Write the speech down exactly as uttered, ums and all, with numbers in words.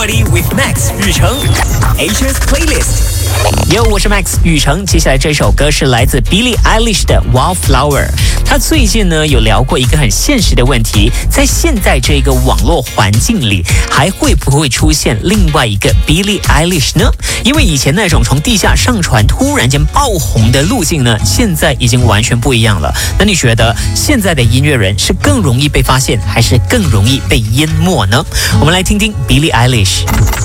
Party with Max 雨成 Asia's Playlist。 哟，我是 Max 雨成。接下来这首歌是来自 Billie Eilish 的 Wallflower。他最近呢有聊过一个很现实的问题，在现在这个网络环境里，还会不会出现另外一个 Billie Eilish 呢？因为以前那种从地下上传突然间爆红的路径呢，现在已经完全不一样了。那你觉得现在的音乐人是更容易被发现，还是更容易被淹没呢？我们来听听 Billie Eilish。